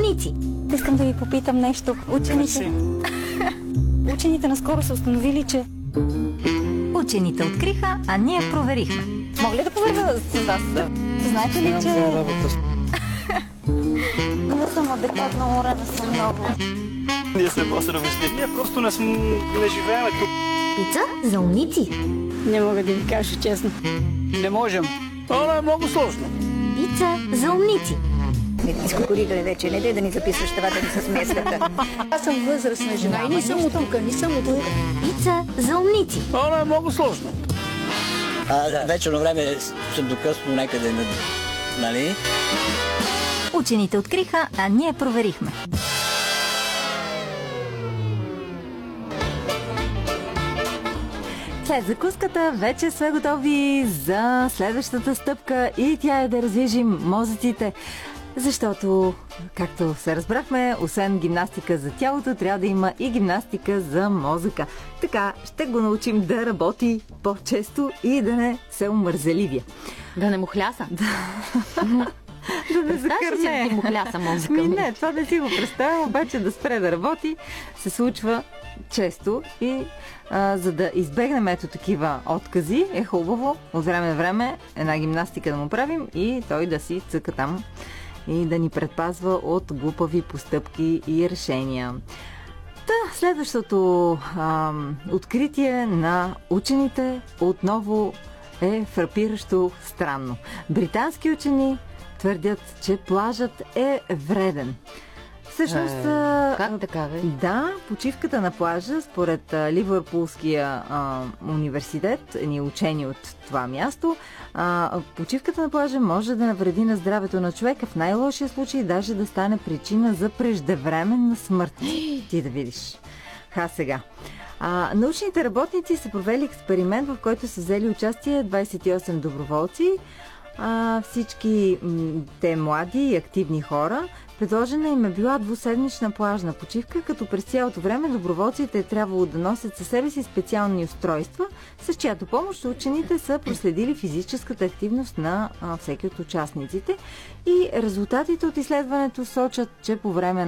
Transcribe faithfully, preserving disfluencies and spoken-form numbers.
умници. Искам да ви попитам нещо. Учените... Учените наскоро са установили, че... Учените откриха, а ние проверихме. Мога ли да проверя с вас? Знаете ли, че... Не съм адекватно уморена, съм много. Ние сме просто равнищи. Ние просто не, см... не живеем тук. Пица за умници. Не мога да ви кажа честно. Не можем. Това е много сложно. Пица за умници. Медицинско коридоре вече, не дай да ни записваш това, да ни се смесват. Аз съм възрастна жена и не съм от тук, не съм от тук. Пица за умници. Това е много сложно. А, вечерно време съм докъсно някъде, нали? Учените откриха, а ние проверихме. След закуската вече сме готови за следващата стъпка и тя е да раздвижим мозъците. Защото, както се разбрахме, освен гимнастика за тялото, трябва да има и гимнастика за мозъка. Така ще го научим да работи по-често и да не се умързеливия. Да не му хляса. Да не закърне. Да му хляса мозъка ми. ми. Не, това не си го представя, обаче да спре да работи се случва често и а, за да избегнем ето такива откази, е хубаво от време на време една гимнастика да му правим и той да си цъка там и да ни предпазва от глупави постъпки и решения. Та, следващото а, откритие на учените отново е фрапиращо странно. Британски учени твърдят, че плажът е вреден. Всъщност, Е, как така, бе? да, почивката на плажа, според а, Ливърпулския а, университет, ни учени от това място, а, почивката на плажа може да навреди на здравето на човека, в най-лошия случай даже да стане причина за преждевременна смърт. Ти да видиш. Ха сега. А, научните работници са провели експеримент, в който са взели участие двадесет и осем доброволци. А, всички м, те млади и активни хора. Предложена им е била двуседмична плажна почивка, като през цялото време доброволците е трябвало да носят със себе си специални устройства, с чиято помощ учените са проследили физическата активност на а, всеки от участниците и резултатите от изследването сочат, че по време